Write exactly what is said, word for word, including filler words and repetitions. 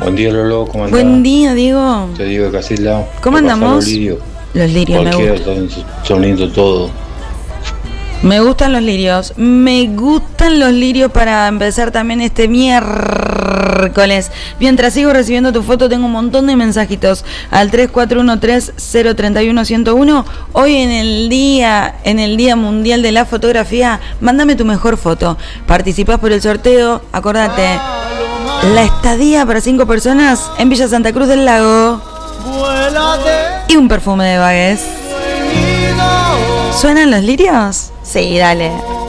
Buen día, Lolo, ¿cómo andás? Buen día, Diego. Te digo de Casilda. ¿Cómo andamos? Los lirios. Los lirios, me Cualquiera gustan. son, son lindos todos. Me gustan los lirios. Me gustan los lirios para empezar también este miércoles. Mientras sigo recibiendo tu foto, tengo un montón de mensajitos al tres cuatro uno tres cero tres uno uno cero uno. Hoy en el día, en el Día Mundial de la Fotografía, mándame tu mejor foto. Participás por el sorteo. Acordate, la estadía para cinco personas en Villa Santa Cruz del Lago y un perfume de Bagués. ¿Suenan los lirios? Sí, dale.